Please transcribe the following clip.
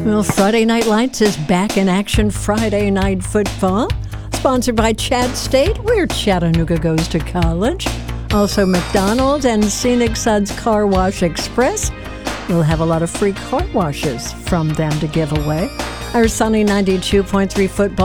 Well, Friday Night Lights is back in action. Friday Night Football, sponsored by Chad State, where Chattanooga goes to college. Also, McDonald's and Scenic Suds Car Wash Express. We'll have a lot of free car washes from them to give away. Our sunny 92.3 football